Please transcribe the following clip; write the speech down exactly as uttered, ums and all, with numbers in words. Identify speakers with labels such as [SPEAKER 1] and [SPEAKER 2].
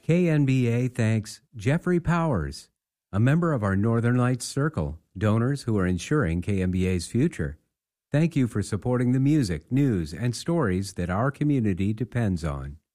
[SPEAKER 1] K N B A thanks Jeffrey Powers, a member of our Northern Lights Circle, donors who are ensuring K N B A's future. Thank you for supporting the music, news, and stories that our community depends on.